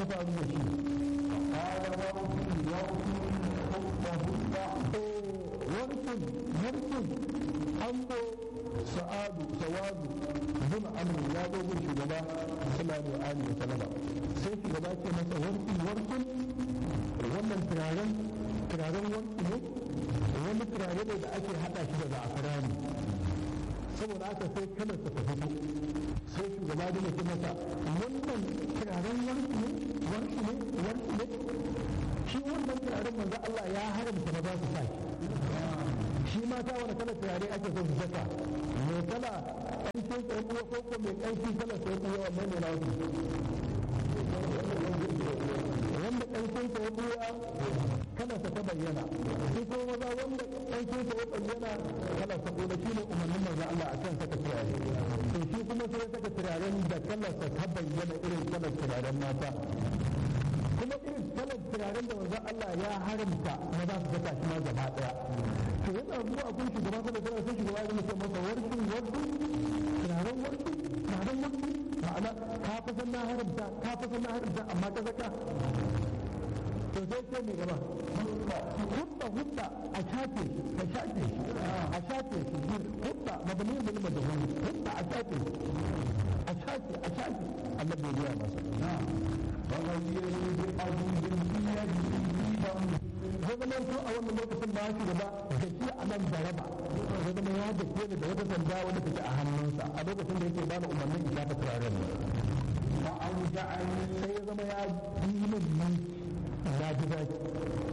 ya faru da shi قال warkin an zo sawadu bin amr ya zo gun shugaba sallallahu alaihi wa sallam sai shugaba ce masa warkin wannan turaren warki ne wani turare ne da ake hada shi da za'afarani saboda haka sai kalar ta fito sai shugaba da ce masa wannan turaren warki ne shi wannan turaren manzo Allah ya haramta ba za su sa shi mata wani kalar turare ake so su saka mai kala ƙanshin tsaye ko ko mai ƙanshi kalar tsaye wannan ne na wasu wanda ƙanshin tsaye kada ta bayyana shi ko maza wanda ƙanshin tsaye bayyana kalar ta kuma shi ne umarnin manzo Allah a kan saka turare to shi kuma sai saka turaren da kalar ta bayyana irin kalar turaren mata kuma irin kalar turaren da manzo Allah ya haramta maza su saka shi ma gaba daya to yana zuwa kun shugaba kada kana sai shugaba ya ce masa warkin turaren warkin ma'ana ka fa san na haramta amma ka saka to sai ce mai gaba hudda a shafe shi hudda mabani bil majhul hudda a shafe Allah bai yi masa zama ko a wannan lokacin da shi gaba da shi a nan da raba ya zama ya da ke da wata sanda wanda take a hannunsa a lokacin da yake ba da umarnin in shafa turaren ne sai ya zama ya yi min na ji zaki